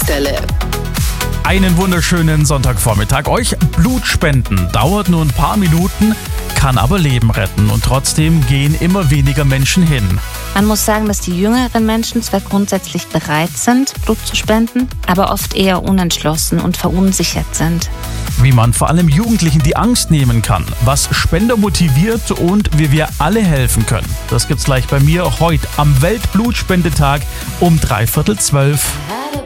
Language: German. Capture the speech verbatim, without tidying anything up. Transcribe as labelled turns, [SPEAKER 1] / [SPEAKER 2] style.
[SPEAKER 1] Anlaufstelle.
[SPEAKER 2] Einen wunderschönen Sonntagvormittag. Euch Blut spenden dauert nur ein paar Minuten, kann aber Leben retten. Und trotzdem gehen immer weniger Menschen hin.
[SPEAKER 3] Man muss sagen, dass die jüngeren Menschen zwar grundsätzlich bereit sind, Blut zu spenden, aber oft eher unentschlossen und verunsichert sind.
[SPEAKER 2] Wie man vor allem Jugendlichen die Angst nehmen kann, was Spender motiviert und wie wir alle helfen können. Das gibt's gleich bei mir heute am Weltblutspendetag um dreiviertel zwölf.